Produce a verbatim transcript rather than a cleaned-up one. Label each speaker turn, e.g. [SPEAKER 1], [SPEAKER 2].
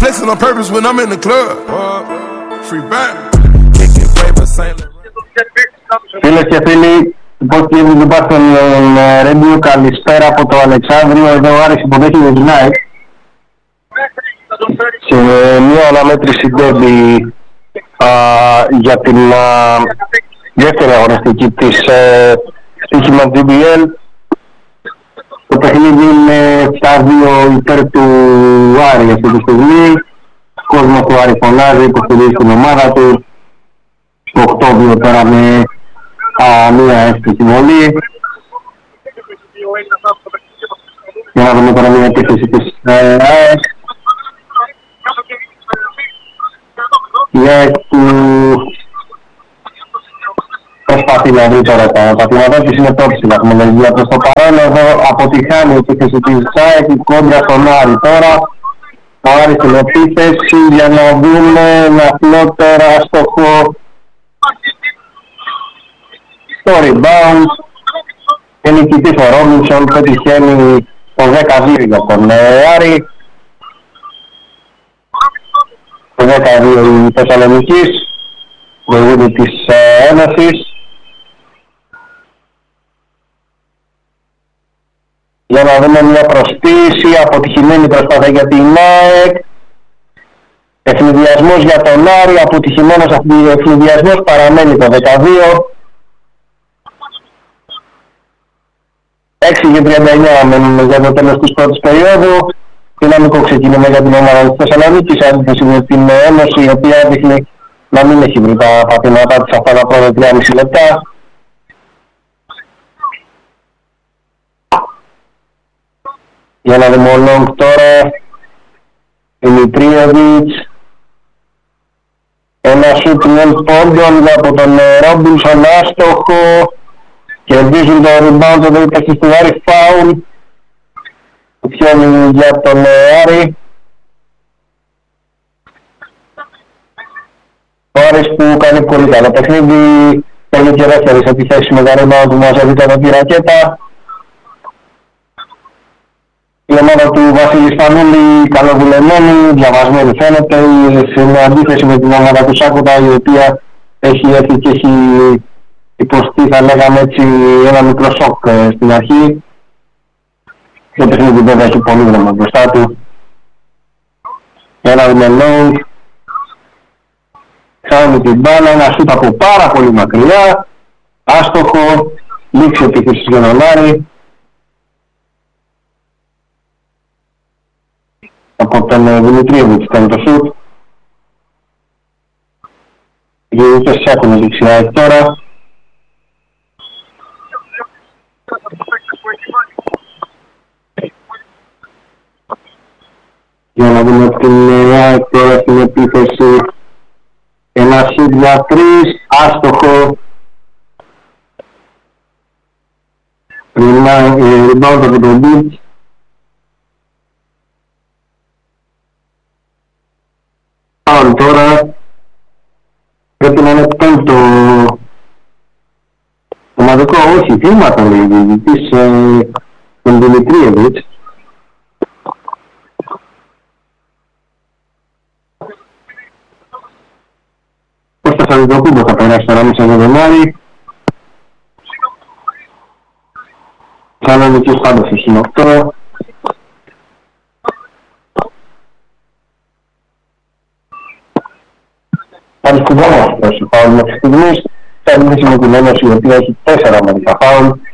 [SPEAKER 1] flexing on purpose when I'm in the club. Uh, free back.
[SPEAKER 2] Φίλες και φίλοι, πώς και είναι λοιπόν στον Ρέντιο, καλησπέρα από το Αλεξάνδριο. Εδώ ο Άρης υποδέχεται την ΑΕΚ σε μια αναμέτρηση ντέρμπι για την α, δεύτερη αγωνιστική της στοίχημα τζι μπι ελ. Το παιχνίδι είναι στα δύο υπέρ του Άρη αυτή τη στιγμή. Ο κόσμος του Άρη φωνάζει, υποστηρίζει την ομάδα του. Το Οκτώβριο τώρα με α, μία εύστοχη βολή. Για να δούμε τώρα μια επίθεση της ΑΕΚ. Η ΑΕΚ του προσπαθεί να βρει τώρα τα πατήματά της, είναι πρώτη στην βαθμολογία προς το παρόν. Εδώ αποτυχάνει η επίθεση της ΑΕΚ, η κόντρα στον Άρη τώρα. Ο Άρης στην επίθεση για να δούμε ένα φλότερο άστοχο στο rebound. Και νικητής ο Ρόμπινσον πετυχαίνει το δέκα δύο για τον Άρη. Το δέκα δύο η Θεσσαλονικής, προηγούνται της Ένωσης. Για να δούμε μια προσποίηση, αποτυχημένη προσπάθεια για την ΑΕΚ. Ευνηδιασμός για τον Άρη, αποτυχημένος ευνηδιασμός, παραμένει το δέκα δύο. έξι και τριάντα εννιά μένουν για το τέλος της πρώτης περίοδου. Δυναμικό ξεκίνημα για την ομάδα της Θεσσαλονίκης, αντίθεση με την Ένωση, η οποία δείχνει να μην έχει βρει τα πατήματά της αυτά τα πρώτα τρία και μισό λεπτά. Για να δούμε ο Λόγκ τώρα. Δημητρίεβιτς. Ένα σουτ νέων πόντων από τον Ρόμπινσον, άστοχο. Κερδίζουν το rebound εδώ υπέρ του Άρη, φάουλ. Πιάνει για τον Άρη. Ο Άρης που κάνει πολύ καλό παιχνίδι. Παίρνει και δεύτερες επιθέσεις με τα rebound που μαζεύει κατά τη ρακέτα. Η ομάδα του Βασίλη Σπανούλη καλοδουλεμένη, διαβασμένη φαίνεται, σε αντίθεση με την ομάδα του Σάκοτα, η οποία έχει έρθει και έχει υποστεί, θα λέγαμε έτσι, ένα μικρό σοκ στην αρχή. Το παιχνίδι βέβαια έχει πολύ δρόμο μπροστά του. Ένα δούμε Λόγκ. Χάνουμε την μπάλα, ένα σούτ από πάρα πολύ μακριά. Άστοχο, λήξη επίθεσης για τον Άρη. Από τον Δημητρίεβιτς ήταν το σούτ. Οι γυρίτες έχουν δεξιά τώρα. Για να δούμε την ΑΕΚ τώρα στην επίθεση. Ένα σούτ για τρεις, άστοχο. Rebound από τον Μπιτς. Άρα τώρα πρέπει να είναι πέμπτο ομαδικό, όχι, βήματα λέει ο διαιτητής τον Δημητρίεβιτς. Κώστας Αντιτοκούμπο θα περάσει τώρα μέσα για τον Άρη. Θεσσαλονίκης πάντως έχει οκτώ. Πάλι σκουμπώνας προς το φάουλ μέχρι στιγμής. Θα μιλήσει με την Ένωση, η οποία έχει τέσσερα ομαδικά φάουλ.